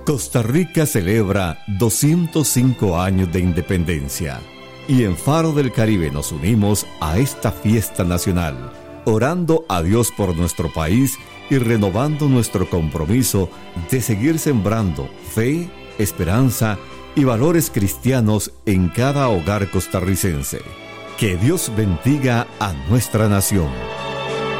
Costa Rica celebra 205 años de independencia y en Faro del Caribe nos unimos a esta fiesta nacional, orando a Dios por nuestro país y renovando nuestro compromiso de seguir sembrando fe, esperanza y valores cristianos en cada hogar costarricense. Que Dios bendiga a nuestra nación.